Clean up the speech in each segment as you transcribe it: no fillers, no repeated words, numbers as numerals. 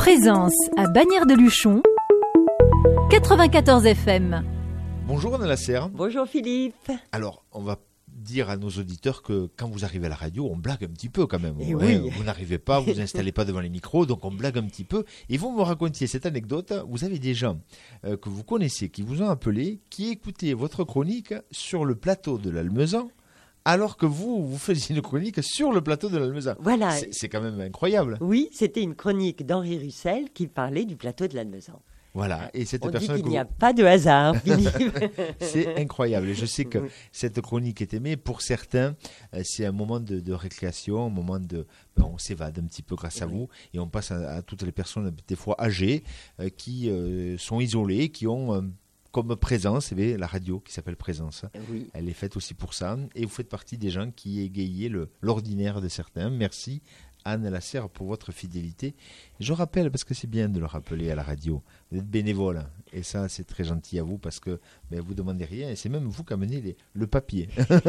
Présence à Bagnères de Luchon, 94 FM. Bonjour Anna Lasserre. Bonjour Philippe. Alors, on va dire à nos auditeurs que quand vous arrivez à la radio, on blague un petit peu quand même. Et oui. Vous n'arrivez pas, vous installez pas devant les micros, donc on blague un petit peu. Et vous me racontiez cette anecdote, vous avez des gens que vous connaissez, qui vous ont appelé, qui écoutaient votre chronique sur le plateau de l'Almezan, alors que vous faisiez une chronique sur le plateau de l'Almezan. Voilà. C'est quand même incroyable. Oui, c'était une chronique d'Henri Russell qui parlait du plateau de l'Almezan. Voilà, et cette On personne dit qu'il n'y a pas de hasard, Philippe. C'est incroyable. Et je sais que cette chronique est aimée. Pour certains, c'est un moment de récréation, un moment on s'évade un petit peu grâce à vous. Et on passe à toutes les personnes, des fois âgées, qui sont isolées, qui ont comme présence, la radio qui s'appelle Présence. Oui. Elle est faite aussi pour ça. Et vous faites partie des gens qui égayez l'ordinaire de certains. Merci Anne Lasserre pour votre fidélité. Je rappelle, parce que c'est bien de le rappeler à la radio, vous êtes bénévole et ça c'est très gentil à vous parce que vous demandez rien et c'est même vous qui amenez le papier.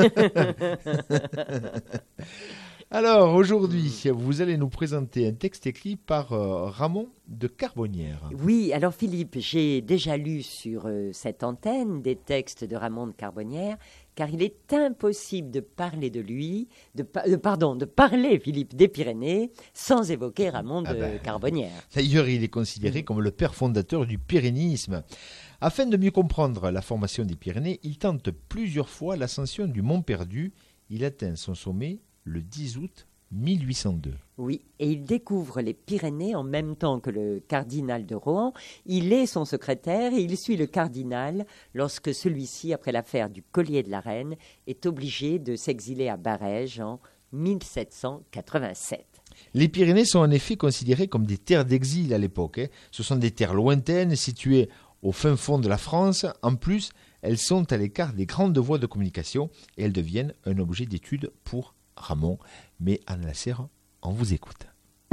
Alors aujourd'hui, vous allez nous présenter un texte écrit par Ramon de Carbonnières. Oui, alors Philippe, j'ai déjà lu sur cette antenne des textes de Ramon de Carbonnières, car il est impossible de parler de lui, de parler, Philippe, des Pyrénées, sans évoquer Ramon de Carbonnières. D'ailleurs, il est considéré comme le père fondateur du pyrénéisme. Afin de mieux comprendre la formation des Pyrénées, il tente plusieurs fois l'ascension du Mont Perdu. Il atteint son sommet le 10 août 1802. Oui, et il découvre les Pyrénées en même temps que le cardinal de Rohan. Il est son secrétaire et il suit le cardinal lorsque celui-ci, après l'affaire du collier de la reine, est obligé de s'exiler à Barèges en 1787. Les Pyrénées sont en effet considérées comme des terres d'exil à l'époque. Ce sont des terres lointaines situées au fin fond de la France. En plus, elles sont à l'écart des grandes voies de communication et elles deviennent un objet d'étude pour Ramon. Mais Anne Lasserre, on vous écoute.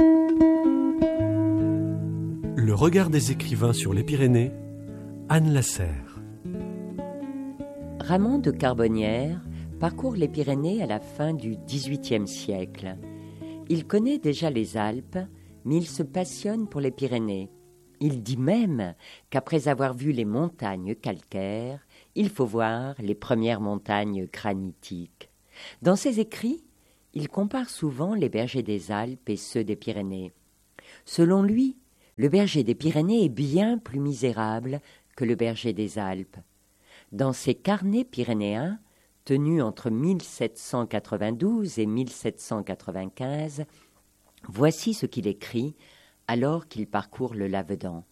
Le regard des écrivains sur les Pyrénées, Anne Lasserre. Ramon de Carbonnières parcourt les Pyrénées à la fin du XVIIIe siècle. Il connaît déjà les Alpes, mais il se passionne pour les Pyrénées. Il dit même qu'après avoir vu les montagnes calcaires, il faut voir les premières montagnes granitiques. Dans ses écrits, il compare souvent les bergers des Alpes et ceux des Pyrénées. Selon lui, le berger des Pyrénées est bien plus misérable que le berger des Alpes. Dans ses carnets pyrénéens, tenus entre 1792 et 1795, voici ce qu'il écrit alors qu'il parcourt le Lavedan.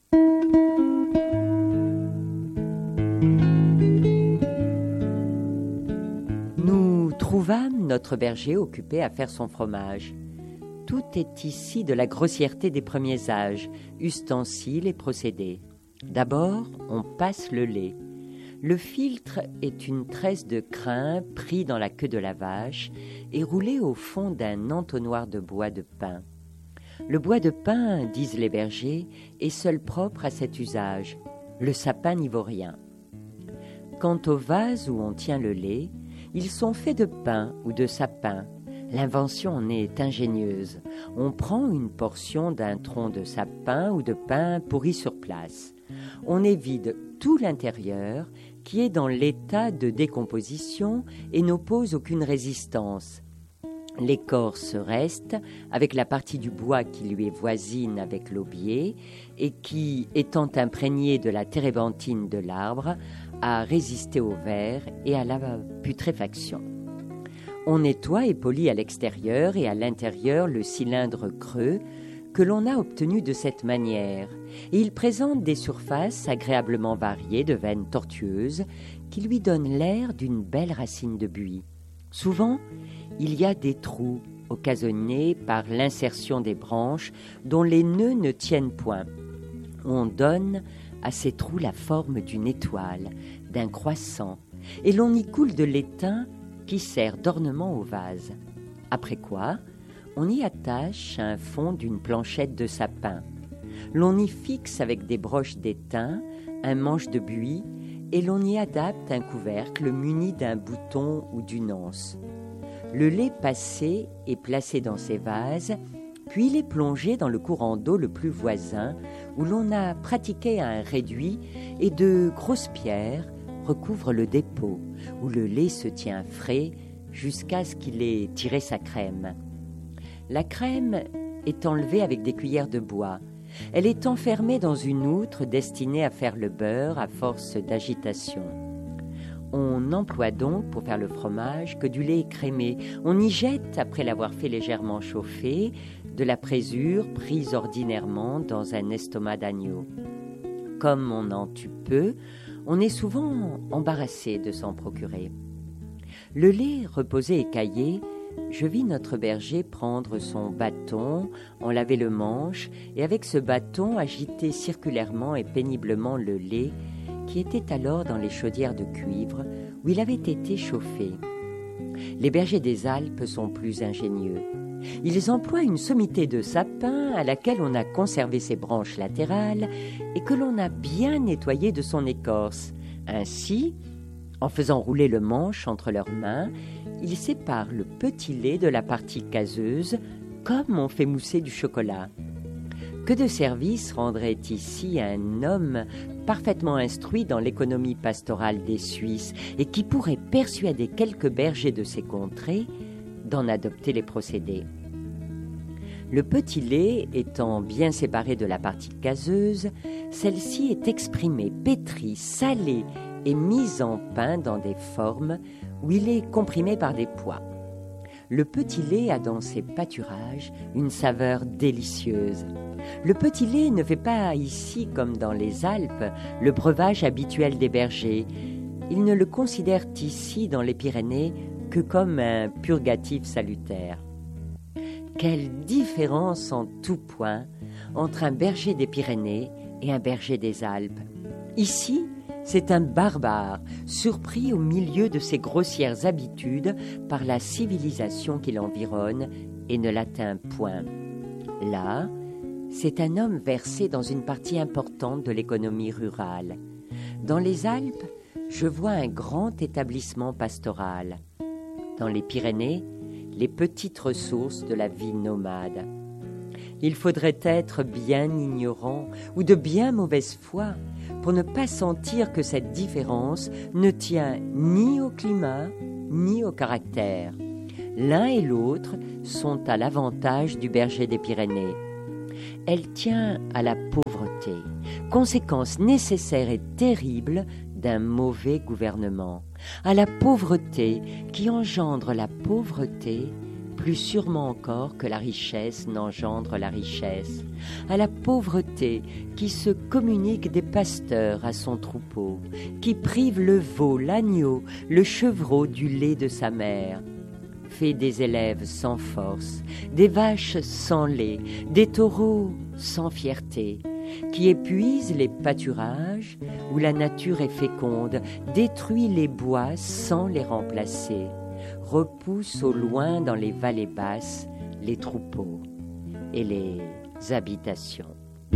Nous trouvâmes notre berger occupé à faire son fromage. Tout est ici de la grossièreté des premiers âges, ustensiles et procédés. D'abord, on passe le lait. Le filtre est une tresse de crin pris dans la queue de la vache et roulé au fond d'un entonnoir de bois de pin. Le bois de pin, disent les bergers, est seul propre à cet usage. Le sapin n'y vaut rien. Quant aux vases où on tient le lait, ils sont faits de pin ou de sapin. L'invention en est ingénieuse. On prend une portion d'un tronc de sapin ou de pin pourri sur place. On évide tout l'intérieur qui est dans l'état de décomposition et n'oppose aucune résistance. L'écorce reste avec la partie du bois qui lui est voisine avec l'aubier et qui, étant imprégnée de la térébenthine de l'arbre, a résisté au ver et à la putréfaction. On nettoie et polit à l'extérieur et à l'intérieur le cylindre creux que l'on a obtenu de cette manière, et il présente des surfaces agréablement variées de veines tortueuses qui lui donnent l'air d'une belle racine de buis. Souvent, il y a des trous occasionnés par l'insertion des branches dont les nœuds ne tiennent point. On donne à ces trous la forme d'une étoile, d'un croissant, et l'on y coule de l'étain qui sert d'ornement au vase. Après quoi, on y attache un fond d'une planchette de sapin. L'on y fixe avec des broches d'étain un manche de buis et l'on y adapte un couvercle muni d'un bouton ou d'une anse. Le lait passé et placé dans ces vases puis il est plongé dans le courant d'eau le plus voisin, où l'on a pratiqué un réduit et de grosses pierres recouvrent le dépôt, où le lait se tient frais jusqu'à ce qu'il ait tiré sa crème. La crème est enlevée avec des cuillères de bois. Elle est enfermée dans une outre destinée à faire le beurre à force d'agitation. On n'emploie donc pour faire le fromage que du lait écrémé. On y jette, après l'avoir fait légèrement chauffer, de la présure prise ordinairement dans un estomac d'agneau. Comme on en tue peu, on est souvent embarrassé de s'en procurer. Le lait reposé et caillé, je vis notre berger prendre son bâton, en laver le manche, et avec ce bâton agiter circulairement et péniblement le lait qui était alors dans les chaudières de cuivre où il avait été chauffé. Les bergers des Alpes sont plus ingénieux. Ils emploient une sommité de sapin à laquelle on a conservé ses branches latérales et que l'on a bien nettoyée de son écorce. Ainsi, en faisant rouler le manche entre leurs mains, ils séparent le petit lait de la partie caseuse comme on fait mousser du chocolat. Que de service rendrait ici un homme parfaitement instruit dans l'économie pastorale des Suisses et qui pourrait persuader quelques bergers de ces contrées d'en adopter les procédés. Le petit lait étant bien séparé de la partie caseuse, celle-ci est exprimée, pétrie, salée et mise en pain dans des formes où il est comprimé par des pois. Le petit lait a dans ses pâturages une saveur délicieuse. Le petit lait ne fait pas ici, comme dans les Alpes, le breuvage habituel des bergers. Ils ne le considèrent ici, dans les Pyrénées, que comme un purgatif salutaire. Quelle différence en tout point entre un berger des Pyrénées et un berger des Alpes. Ici, c'est un barbare, surpris au milieu de ses grossières habitudes par la civilisation qui l'environne et ne l'atteint point. Là, c'est un homme versé dans une partie importante de l'économie rurale. Dans les Alpes, je vois un grand établissement pastoral. Dans les Pyrénées, les petites ressources de la vie nomade. Il faudrait être bien ignorant ou de bien mauvaise foi pour ne pas sentir que cette différence ne tient ni au climat ni au caractère. L'un et l'autre sont à l'avantage du berger des Pyrénées. Elle tient à la pauvreté, conséquence nécessaire et terrible d'un mauvais gouvernement, à la pauvreté qui engendre la pauvreté, plus sûrement encore que la richesse n'engendre la richesse, à la pauvreté qui se communique des pasteurs à son troupeau, qui prive le veau, l'agneau, le chevreau du lait de sa mère, fait des élèves sans force, des vaches sans lait, des taureaux sans fierté, qui épuise les pâturages où la nature est féconde, détruit les bois sans les remplacer, repousse au loin dans les vallées basses les troupeaux et les habitations.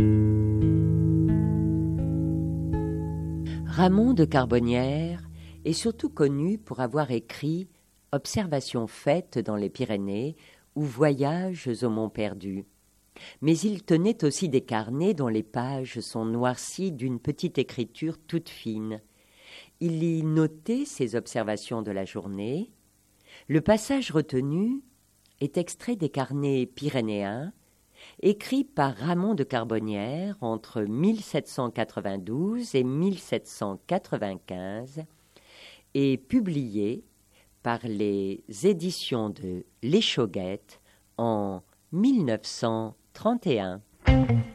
Ramon de Carbonnières est surtout connu pour avoir écrit « Observations faites dans les Pyrénées » ou « Voyages au Mont Perdu ». Mais il tenait aussi des carnets dont les pages sont noircies d'une petite écriture toute fine. Il y notait ses observations de la journée. Le passage retenu est extrait des carnets pyrénéens, écrits par Ramon de Carbonnières entre 1792 et 1795 et publié par les éditions de L'Échauguette en 1931.